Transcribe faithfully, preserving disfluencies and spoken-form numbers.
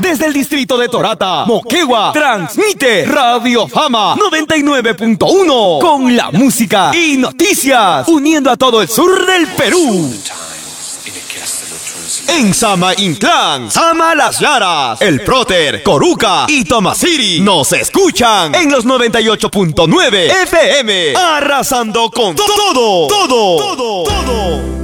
desde el distrito de Torata, Moquegua, transmite Radio Fama noventa y nueve punto uno con la música y noticias, uniendo a todo el sur del Perú. En Sama Inclán, Sama Las Llaras, El Próter, Coruca y Tomasiri nos escuchan en los noventa y ocho punto nueve F M, arrasando con todo, todo, todo, todo.